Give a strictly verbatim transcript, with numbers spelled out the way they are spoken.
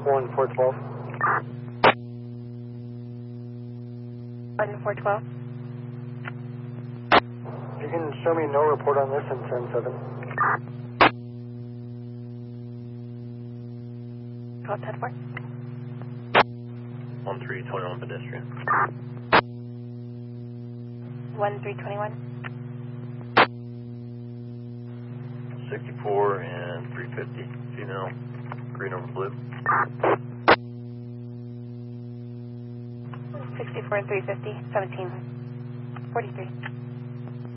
one four twelve. one four twelve. You can show me no report on this and ten seven. twelve ten four. one three two one pedestrian. one three two one. sixty-four and three fifty. Female. Green over blue. sixty-four and three fifty. seventeen forty-three.